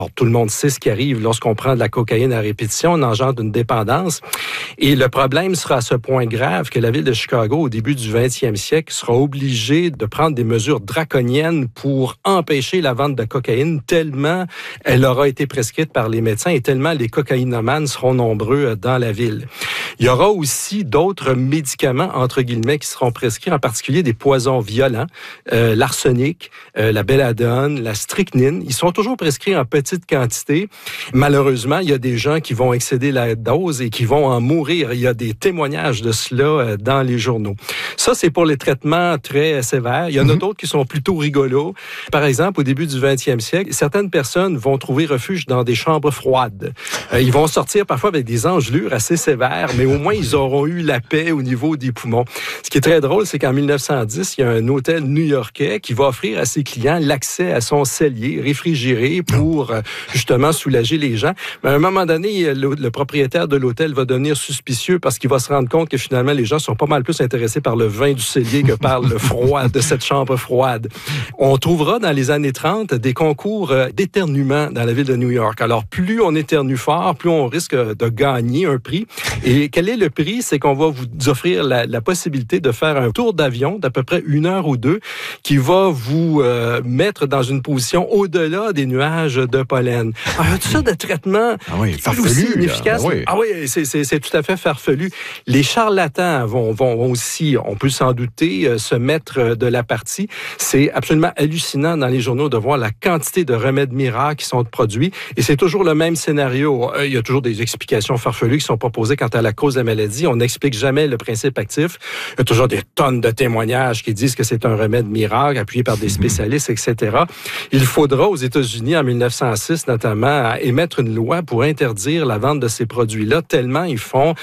Alors, tout le monde sait ce qui arrive lorsqu'on prend de la cocaïne à répétition, on engendre une dépendance. Et le problème sera à ce point grave que la ville de Chicago, au début du 20e siècle, sera obligée de prendre des mesures draconiennes pour empêcher la vente de cocaïne, tellement elle aura été prescrite par les médecins et tellement les cocaïnomanes seront nombreux dans la ville. Il y aura aussi d'autres médicaments, entre guillemets, qui seront prescrits, en particulier des poisons violents, l'arsenic, la belladone, la strychnine. Ils sont toujours prescrits en petite quantité. Malheureusement, il y a des gens qui vont excéder la dose et qui vont en mourir. Il y a des témoignages de cela dans les journaux. Ça, c'est pour les traitements très sévères. Il y en a d'autres qui sont plutôt rigolos. Par exemple, au début du 20e siècle, certaines personnes vont trouver refuge dans des chambres froides. Ils vont sortir parfois avec des engelures assez sévères, mais au moins, ils auront eu la paix au niveau des poumons. Ce qui est très drôle, c'est qu'en 1910, il y a un hôtel new-yorkais qui va offrir à ses clients l'accès à son cellier réfrigéré pour justement soulager les gens. Mais à un moment donné, le propriétaire de l'hôtel va devenir suspicieux parce qu'il va se rendre compte que finalement, les gens sont pas mal plus intéressés par le vin du cellier que par le froid de cette chambre froide. On trouvera dans les années 30 des concours d'éternuement dans la ville de New York. Alors, plus on éternue fort, plus on risque de gagner un prix. Et quel est le prix? C'est qu'on va vous offrir la possibilité de faire un tour d'avion d'à peu près 1 heure ou 2 qui va vous mettre dans une position au-delà des nuages de pollen. Alors, tout ça de traitement aussi inefficace. C'est tout à fait farfelu. Les charlatans vont aussi, on peut s'en douter, se mettre de la partie. C'est absolument hallucinant dans les journaux de voir la quantité de remèdes miracles qui sont produits. Et c'est toujours le même scénario. Il y a toujours des explications farfelues qui sont proposées quant à la cause de la maladie. On n'explique jamais le principe actif. Il y a toujours des tonnes de témoignages qui disent que c'est un remède miracle appuyé par des spécialistes, etc. Il faudra aux États-Unis, en 1906 notamment, émettre une loi pour interdire la vente de ces produits-là, tellement ils sont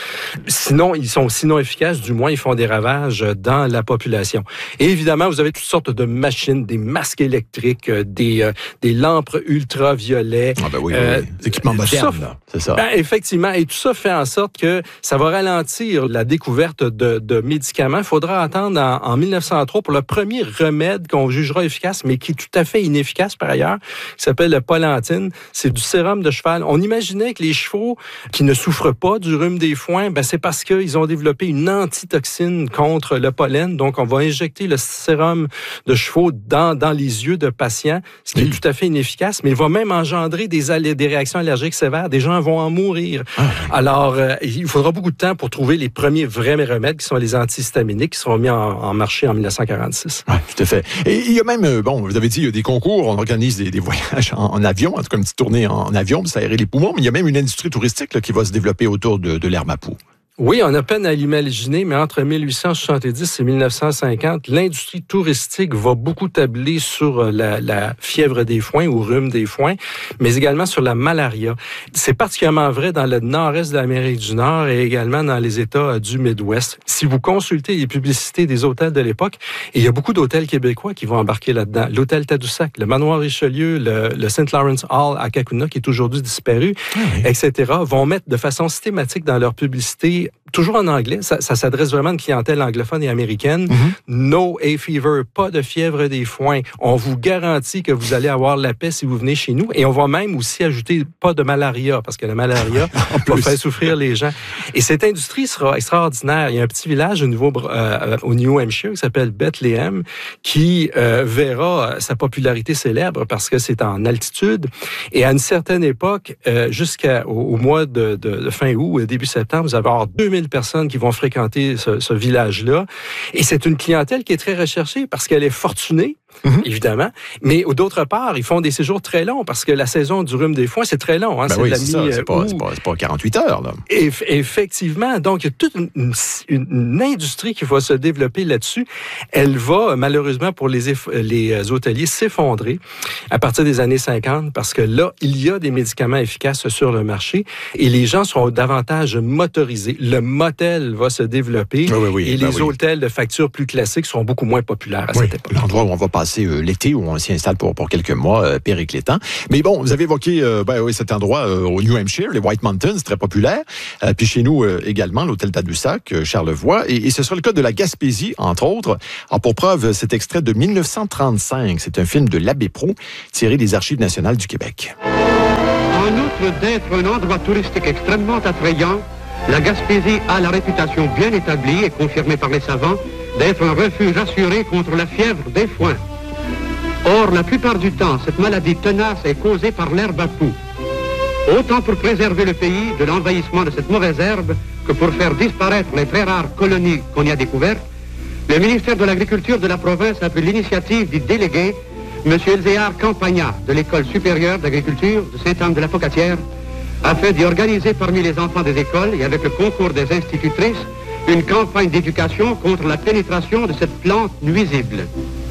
sinon efficaces, du moins ils font des ravages dans la population. Et évidemment, vous avez toutes sortes de machines, des masques électriques, des lampes ultraviolets. Des équipements modernes, c'est ça. Effectivement, et tout ça fait en sorte que ça va ralentir la découverte de médicaments. Il faudra attendre en 1903 pour le premier remède qu'on jugera efficace, mais qui est tout à fait inefficace par ailleurs, qui s'appelle le Polantine. C'est du sérum de cheval. On imaginait que les chevaux qui ne souffrent pas du rhume des foins, c'est parce qu'ils ont développé une antitoxine contre le pollen. Donc, on va injecter le sérum de chevaux dans les yeux de patients, ce qui est tout à fait inefficace, mais il va même engendrer des réactions allergiques sévères. Des gens vont en mourir. Alors, il faudra beaucoup de temps pour trouver les premiers vrais remèdes qui sont les antihistaminiques qui seront mis en marché en 1946. Oui, tout à fait. Et il y a même, vous avez dit, il y a des concours, on organise des voyages en avion, en tout cas une petite tournée en avion pour s'aérer les poumons, mais il y a même une industrie touristique qui va se développer autour de l'herbe à poux. Oui, on a peine à l'imaginer, mais entre 1870 et 1950, l'industrie touristique va beaucoup tabler sur la fièvre des foins ou rhume des foins, mais également sur la malaria. C'est particulièrement vrai dans le nord-est de l'Amérique du Nord et également dans les États du Midwest. Si vous consultez les publicités des hôtels de l'époque, et il y a beaucoup d'hôtels québécois qui vont embarquer là-dedans, l'hôtel Tadoussac, le Manoir Richelieu, le St. Lawrence Hall à Kakuna, qui est aujourd'hui disparu, etc., vont mettre de façon systématique dans leur publicité, toujours en anglais, ça s'adresse vraiment à une clientèle anglophone et américaine. No hay fever, pas de fièvre des foins. On vous garantit que vous allez avoir la paix si vous venez chez nous. Et on va même aussi ajouter pas de malaria, parce que la malaria va faire souffrir les gens. Et cette industrie sera extraordinaire. Il y a un petit village au New Hampshire qui s'appelle Bethlehem, qui verra sa popularité célèbre parce que c'est en altitude. Et à une certaine époque, jusqu'au mois de fin août, début septembre, vous allez avoir 2000 personnes qui vont fréquenter ce village-là. Et c'est une clientèle qui est très recherchée parce qu'elle est fortunée, évidemment. Mais d'autre part, ils font des séjours très longs parce que la saison du rhume des foins, c'est très long. C'est pas 48 heures. Là. Effectivement. Donc, il y a toute une industrie qui va se développer là-dessus. Elle va, malheureusement, pour les hôteliers, s'effondrer à partir des années 50 parce que là, il y a des médicaments efficaces sur le marché et les gens seront davantage motorisés. Le motel va se développer et les hôtels de facture plus classiques seront beaucoup moins populaires à cette époque. L'endroit où on va passer l'été, où on s'y installe pour quelques mois, périclétant. Mais bon, vous avez évoqué cet endroit au New Hampshire, les White Mountains, très populaire. Puis chez nous également, l'hôtel Tadoussac, Charlevoix. Et ce sera le cas de la Gaspésie, entre autres. Alors, pour preuve, cet extrait de 1935, c'est un film de l'Abbé Proulx tiré des Archives nationales du Québec. outre d'être un endroit touristique extrêmement attrayant, la Gaspésie a la réputation bien établie et confirmée par les savants d'être un refuge assuré contre la fièvre des foins. Or, la plupart du temps, cette maladie tenace est causée par l'herbe à poux. Autant pour préserver le pays de l'envahissement de cette mauvaise herbe que pour faire disparaître les très rares colonies qu'on y a découvertes, le ministère de l'Agriculture de la province a pris l'initiative du délégué, M. Elzéar Campagna, de l'École supérieure d'agriculture de Sainte-Anne-de-la-Pocatière, afin d'y organiser parmi les enfants des écoles et avec le concours des institutrices, une campagne d'éducation contre la pénétration de cette plante nuisible.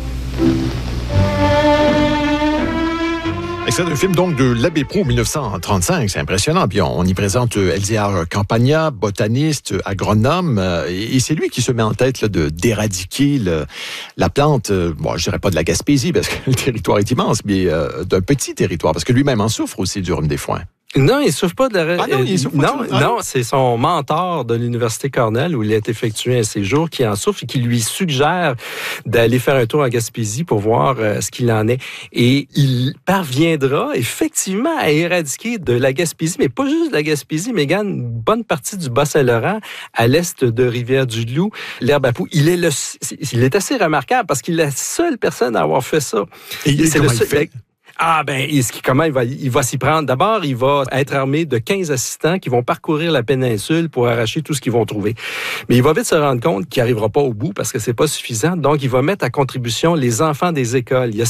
C'est un film donc de l'Abbé Proulx, 1935, c'est impressionnant. Puis on y présente Elzéar Campagna, botaniste, agronome, et c'est lui qui se met en tête là, d'éradiquer la plante, bon, je dirais pas de la Gaspésie, parce que le territoire est immense, mais d'un petit territoire, parce que lui-même en souffre aussi du rhume des foins. Non, il ne souffre pas de la... Ah non, il souffre pas non, c'est son mentor de l'Université Cornell où il a effectué un séjour qui en souffre et qui lui suggère d'aller faire un tour en Gaspésie pour voir ce qu'il en est. Et il parviendra effectivement à éradiquer de la Gaspésie, mais pas juste de la Gaspésie, mais également une bonne partie du Bas-Saint-Laurent à l'est de Rivière-du-Loup, l'herbe à poux. Il est assez remarquable parce qu'il est la seule personne à avoir fait ça. Et c'est le seul... Ah ben, comment il va s'y prendre? D'abord, il va être armé de 15 assistants qui vont parcourir la péninsule pour arracher tout ce qu'ils vont trouver. Mais il va vite se rendre compte qu'il n'arrivera pas au bout parce que c'est pas suffisant. Donc, il va mettre à contribution les enfants des écoles. Il y a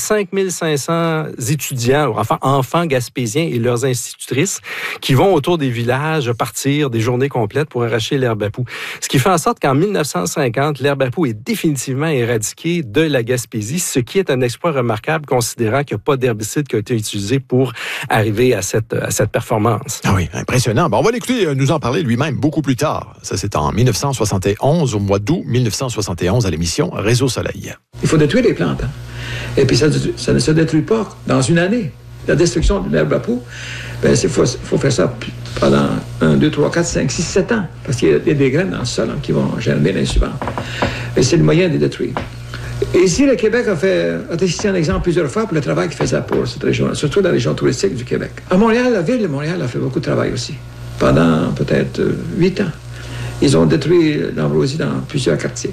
5500 étudiants, enfants gaspésiens et leurs institutrices qui vont autour des villages partir des journées complètes pour arracher l'herbe à poux. Ce qui fait en sorte qu'en 1950, l'herbe à poux est définitivement éradiquée de la Gaspésie, ce qui est un exploit remarquable considérant qu'il n'y a pas d'herbicide qui a été utilisé pour arriver à cette performance. Ah oui, impressionnant. Bon, on va l'écouter nous en parler lui-même beaucoup plus tard. Ça, c'est en 1971, au mois d'août 1971, à l'émission Réseau Soleil. Il faut détruire les plantes. Hein. Et puis, ça ne se détruit pas dans une année. La destruction de l'herbe à poux, il faut faire ça pendant 1, 2, 3, 4, 5, 6, 7 ans. Parce qu'il y a des graines dans le sol qui vont germer l'année suivante. Et c'est le moyen de les détruire. Et ici, le Québec a été cité un exemple plusieurs fois pour le travail qu'il faisait pour cette région, surtout dans la région touristique du Québec. À Montréal, la ville de Montréal a fait beaucoup de travail aussi, pendant peut-être 8 ans. Ils ont détruit l'ambroisie dans plusieurs quartiers.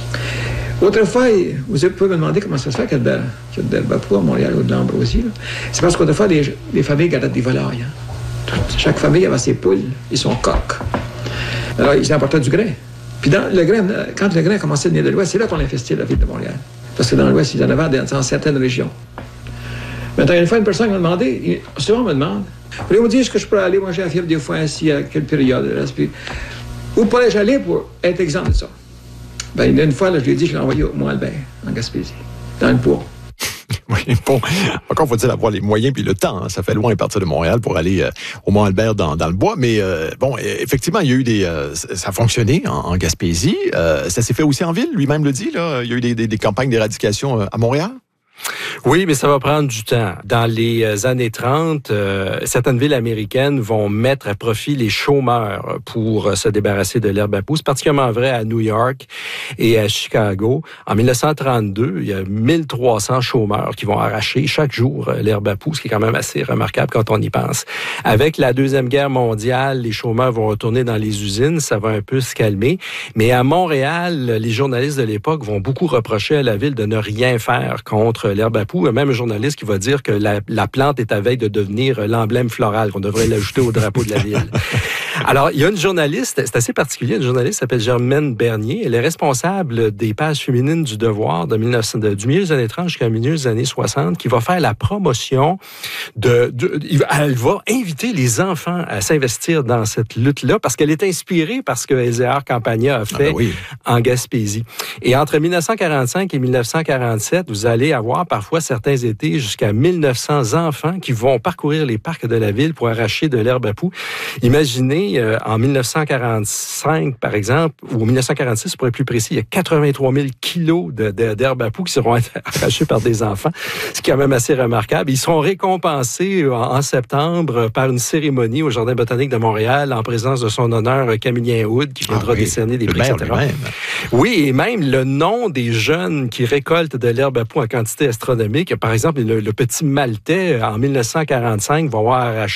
Autrefois, vous pouvez me demander comment ça se fait qu'il y a de l'herbe à poux à Montréal ou de l'ambroisie. C'est parce qu'autrefois, les familles gardaient des volailles. Hein. Chaque famille avait ses poules et son coq. Alors, ils apportaient du grain. Puis quand le grain a commencé à venir de l'Ouest, c'est là qu'on a infesté la ville de Montréal. Parce que dans l'Ouest, ils en avaient dans certaines régions. Maintenant, une fois, une personne m'a demandé, souvent on me demande, voulez-vous dire ce que je pourrais aller, moi j'ai la fièvre des foins ici, à quelle période? Où pourrais-je aller pour être exempt de ça? Ben, une fois, là, je lui ai dit, je l'ai envoyé au Mont-Albert, en Gaspésie, dans le bois. Oui, bon, encore faut-il avoir les moyens puis le temps. Hein. Ça fait loin à partir de Montréal pour aller au Mont-Albert dans le bois. Mais bon, effectivement, il y a eu ça a fonctionné en Gaspésie. Ça s'est fait aussi en ville, lui-même le dit. Là. Il y a eu des campagnes d'éradication à Montréal. Oui, mais ça va prendre du temps. Dans les années 30, certaines villes américaines vont mettre à profit les chômeurs pour se débarrasser de l'herbe à poux. C'est particulièrement vrai à New York et à Chicago. En 1932, il y a 1300 chômeurs qui vont arracher chaque jour l'herbe à poux, ce qui est quand même assez remarquable quand on y pense. Avec la Deuxième Guerre mondiale, les chômeurs vont retourner dans les usines, ça va un peu se calmer. Mais à Montréal, les journalistes de l'époque vont beaucoup reprocher à la ville de ne rien faire contre l'herbe à poux. Même un journaliste qui va dire que la plante est à veille de devenir l'emblème floral, qu'on devrait l'ajouter au drapeau de la ville. Alors, il y a une journaliste, c'est assez particulier, une journaliste qui s'appelle Germaine Bernier. Elle est responsable des pages féminines du Devoir du milieu des années 30 jusqu'au milieu des années 60, qui va faire la promotion elle va inviter les enfants à s'investir dans cette lutte-là, parce qu'elle est inspirée par ce que Elzéar Campagna a fait en Gaspésie. Et entre 1945 et 1947, vous allez avoir parfois certains étés jusqu'à 1900 enfants qui vont parcourir les parcs de la ville pour arracher de l'herbe à poux. Imaginez, en 1945, par exemple, ou 1946, pour être plus précis, il y a 83 000 kilos d'herbe à poux qui seront arrachés par des enfants, ce qui est quand même assez remarquable. Ils seront récompensés en septembre par une cérémonie au Jardin botanique de Montréal en présence de son honneur Camillien Hood, qui viendra décerner des prix, etc. Oui, et même le nom des jeunes qui récoltent de l'herbe à poux en quantité astronomique. Par exemple, le petit Maltais, en 1945, va avoir arraché